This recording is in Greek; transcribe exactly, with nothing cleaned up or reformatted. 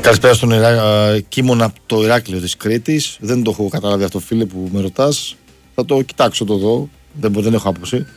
Καλησπέρα στον Ηρα... Κίμωνα από το Ηράκλειο της Κρήτης. Δεν το έχω καταλάβει αυτό, φίλε, που με ρωτάς. Θα το κοιτάξω, το δω. Δεν, δεν έχω άποψη.